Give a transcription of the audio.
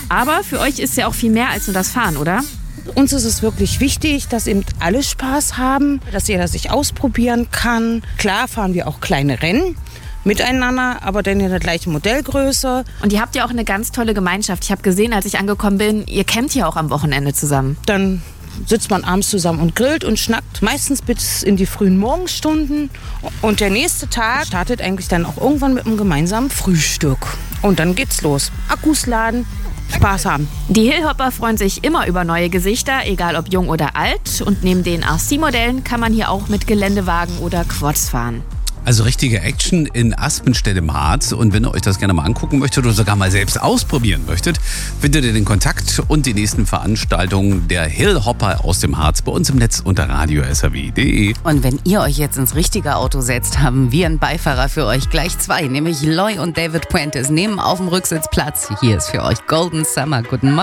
Aber für euch ist ja auch viel mehr als nur das Fahren, oder? Uns ist es wirklich wichtig, dass eben alle Spaß haben, dass jeder sich ausprobieren kann. Klar fahren wir auch kleine Rennen miteinander, aber dann in der gleichen Modellgröße. Und ihr habt ja auch eine ganz tolle Gemeinschaft. Ich habe gesehen, als ich angekommen bin, ihr campt ja auch am Wochenende zusammen. Dann sitzt man abends zusammen und grillt und schnackt, meistens bis in die frühen Morgenstunden. Und der nächste Tag startet eigentlich dann auch irgendwann mit einem gemeinsamen Frühstück. Und dann geht's los. Akkus laden, Spaß haben. Die Hillhopper freuen sich immer über neue Gesichter, egal ob jung oder alt. Und neben den RC-Modellen kann man hier auch mit Geländewagen oder Quads fahren. Also richtige Action in Aspenstedt im Harz. Und wenn ihr euch das gerne mal angucken möchtet oder sogar mal selbst ausprobieren möchtet, findet ihr den Kontakt und die nächsten Veranstaltungen der Hillhopper aus dem Harz bei uns im Netz unter radio.swr.de. Und wenn ihr euch jetzt ins richtige Auto setzt, haben wir einen Beifahrer für euch. Gleich 2, nämlich Loy und David Puentes nehmen auf dem Rücksitz Platz. Hier ist für euch Golden Summer. Guten Morgen.